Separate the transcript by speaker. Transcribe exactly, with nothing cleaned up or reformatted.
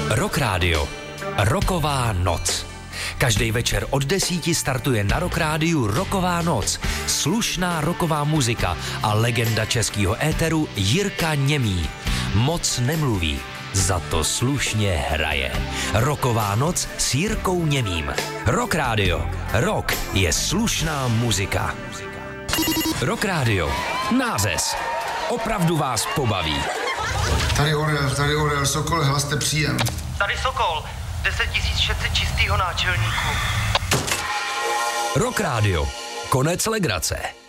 Speaker 1: Rock Radio. Rocková noc. Každý večer od desíti startuje na Rock Rádiu Rocková noc. Slušná rocková muzika a legenda českého éteru Jirka Němý. Moc nemluví, za to slušně hraje. Rocková noc s Jirkou Němým. Rock Radio. Rock je slušná muzika. Rock Radio. Názes. Opravdu vás pobaví.
Speaker 2: Tady Orel, tady Orel, Sokol, hlaste příjem.
Speaker 3: Tady Sokol, deset tisíc šest set čistýho náčelníku.
Speaker 1: Rock Radio. Konec legrace.